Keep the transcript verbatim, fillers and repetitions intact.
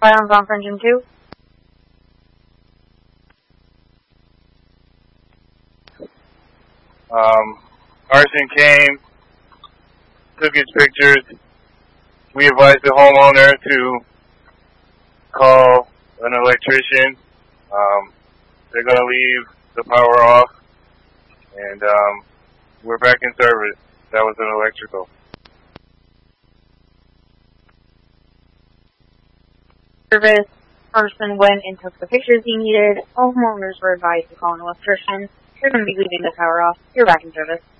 Silence on for engine two. Um, Arson came, took his pictures. We advised the homeowner to call an electrician. Um, they're going to leave the power off, and um, we're back in service. That was an electrical. Service person went and took the pictures he needed. Homeowners were advised to call an electrician. They're going to be leaving the power off. You're back in service.